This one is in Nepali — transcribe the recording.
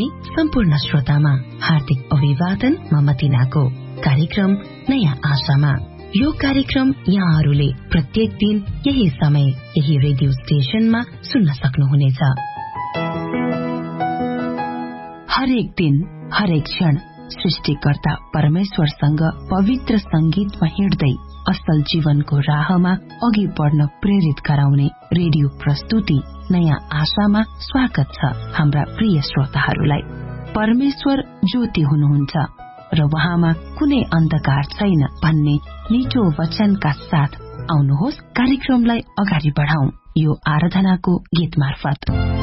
सुन्नुहुने सम्पूर्ण श्रोतामा हार्दिक अभिवादन म मतिनाको। कार्यक्रम नयाँ आशामा यो कार्यक्रम यहाँहरूले प्रत्येक दिन यही समय यही रेडियो स्टेशनमा सुन्न सक्नुहुनेछ। हरेक दिन हरेक क्षण सृष्टिकर्ता परमेश्वरसँग पवित्र संगीतमा हिँड्दै असल जीवनको राहमा अघि बढ्न प्रेरित गराउने रेडियो प्रस्तुति नयाँ आशामा स्वागत छ। हाम्रा प्रिय श्रोताहरूलाई परमेश्वर ज्योति हुनुहुन्छ र वहाँमा कुनै अन्धकार छैन भन्ने मिठो वचनका साथ आउनुहोस् कार्यक्रमलाई अगाडि बढाउँ यो आराधनाको गीत मार्फत।